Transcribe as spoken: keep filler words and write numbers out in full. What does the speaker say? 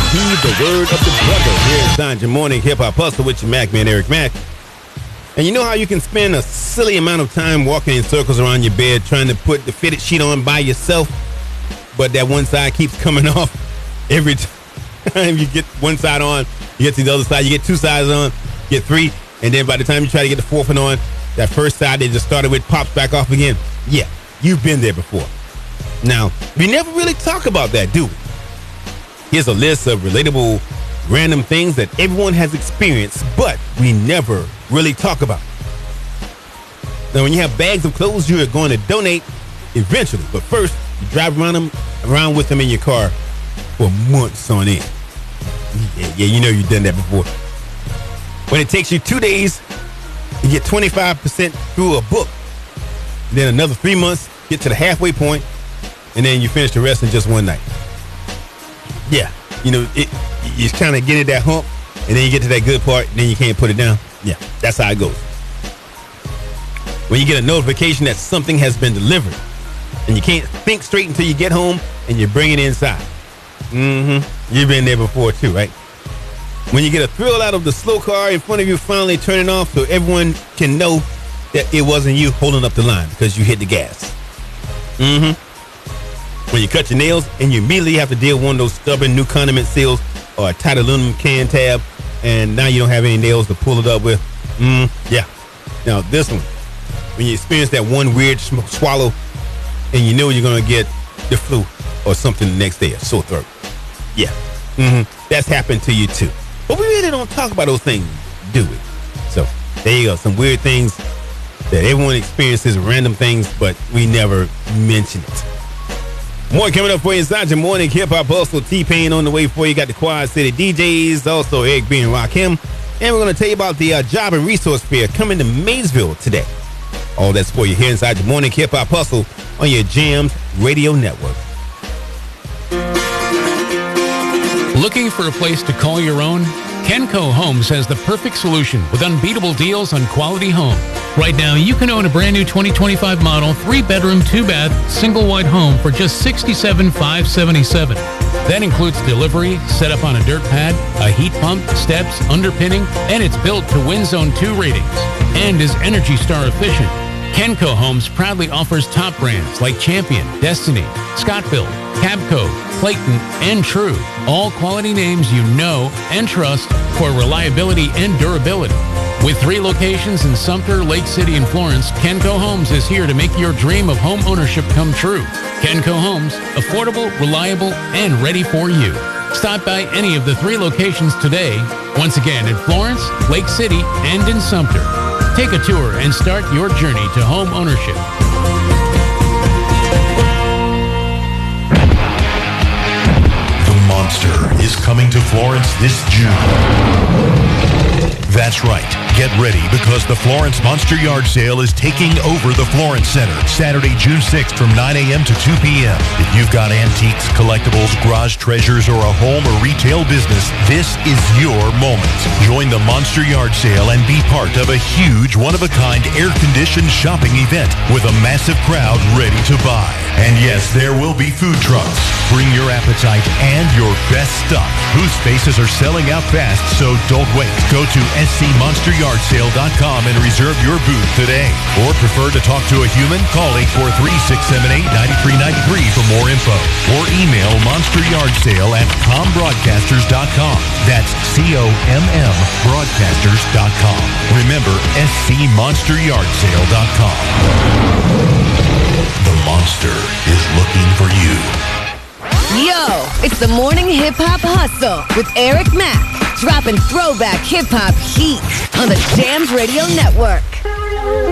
heed the word of the brother. Here is your morning hip hop hustle with your Mac man, Eric Mack. And you know how you can spend a silly amount of time walking in circles around your bed trying to put the fitted sheet on by yourself, but that one side keeps coming off every time you get one side on, you get to the other side, you get two sides on, get three, and then by the time you try to get the fourth one on, that first side they just started with pops back off again. Yeah, you've been there before. Now, we never really talk about that, do we? Here's a list of relatable, random things that everyone has experienced, but we never really talk about. Now, when you have bags of clothes you are going to donate eventually, but first, you drive around them, around with them in your car for months on end. Yeah, yeah, you know you've done that before. When it takes you two days, you get twenty-five percent through a book. Then another three months, get to the halfway point, and then you finish the rest in just one night. Yeah, you know, it, you kind of get at that hump, and then you get to that good part, and then you can't put it down. Yeah, that's how it goes. When you get a notification that something has been delivered, and you can't think straight until you get home, and you bring it inside. Mm-hmm. You've been there before, too, right? When you get a thrill out of the slow car in front of you finally turning off so everyone can know that it wasn't you holding up the line because you hit the gas. Mm-hmm. When you cut your nails and you immediately have to deal with one of those stubborn new condiment seals or a tight aluminum can tab, and now you don't have any nails to pull it up with. Mm, yeah. Now, this one, when you experience that one weird sm- swallow and you know you're going to get the flu or something the next day, a sore throat. Yeah. Mm-hmm. That's happened to you, too. But we really don't talk about those things, do we? So, there you go. Some weird things that everyone experiences, random things, but we never mention it. More coming up for you inside your morning hip-hop hustle. T-Pain on the way for you. Got the Quad City D Js, also Eric B and Rakim. And we're going to tell you about the uh, job and resource fair coming to Maysville today. All that's for you here inside your morning hip-hop hustle on your Jams Radio Network. Looking for a place to call your own? Kenco Homes has the perfect solution with unbeatable deals on quality homes. Right now, you can own a brand new twenty twenty-five model, three-bedroom, two-bath, single-wide home for just sixty-seven thousand five hundred seventy-seven dollars. That includes delivery, set up on a dirt pad, a heat pump, steps, underpinning, and it's built to Wind Zone two ratings and is Energy Star efficient. Kenco Homes proudly offers top brands like Champion, Destiny, Scott-Built, Cabco, Clayton, and True. All quality names you know and trust for reliability and durability. With three locations in Sumter, Lake City, and Florence, Kenco Homes is here to make your dream of home ownership come true. Kenco Homes, affordable, reliable, and ready for you. Stop by any of the three locations today. Once again, in Florence, Lake City, and in Sumter. Take a tour and start your journey to home ownership. The Monster is coming to Florence this June. That's right. Get ready because the Florence Monster Yard Sale is taking over the Florence Center Saturday, June sixth from nine a.m. to two p.m. If you've got antiques, collectibles, garage treasures, or a home or retail business, this is your moment. Join the Monster Yard Sale and be part of a huge, one-of-a-kind, air-conditioned shopping event with a massive crowd ready to buy. And yes, there will be food trucks. Bring your appetite and your best stuff. Whose spaces are selling out fast, so don't wait. Go to s c monster yard sale dot com and reserve your booth today. Or prefer to talk to a human? Call eight four three, six seven eight, nine three nine three for more info. Or email monsteryardsale at com broadcasters dot com. That's C O M M broadcasters dot com. Remember, s c monster yard sale dot com. The Monster is looking for you. Yo, it's the Morning Hip Hop Hustle with Eric Mack, dropping throwback hip hop heat on the Jams Radio Network.